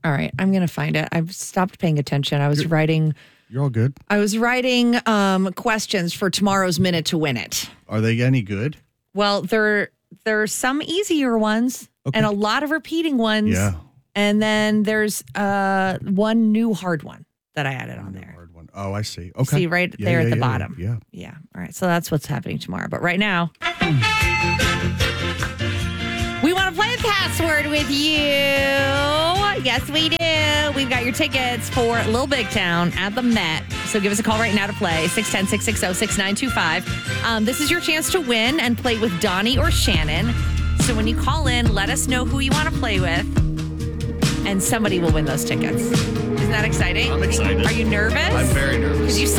All right, I'm going to find it. I've stopped paying attention. I was writing. You're all good. I was writing questions for tomorrow's Minute to Win It. Are they any good? Well, there's some easier ones and a lot of repeating ones. Yeah. And then there's one new hard one that I added on there. Hard one. Oh, I see. Okay. See right there at the bottom. Yeah. Yeah. All right. So that's what's happening tomorrow. But right now, we want to play the password with you. Yes, we do. We've got your tickets for Little Big Town at the Met. So give us a call right now to play. 610-660-6925. This is your chance to win and play with Donnie or Shannon. So when you call in, let us know who you want to play with. And somebody will win those tickets. Isn't that exciting? I'm excited. Are you nervous? I'm very nervous. Because you